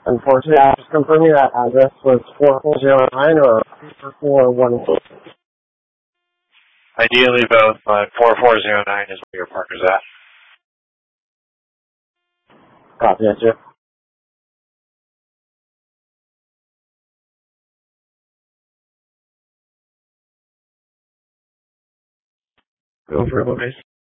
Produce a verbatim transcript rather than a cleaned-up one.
Unfortunately, I was confirming that address was four four zero nine or four four one four. Ideally both, but four four zero nine is where your parker's at. Copy that, sir. Go for it, please.